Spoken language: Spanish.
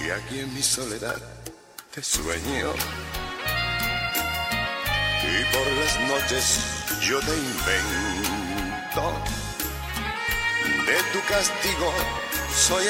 y aquí en mi soledad te sueño. Y por las noches yo te invento, de tu castigo soy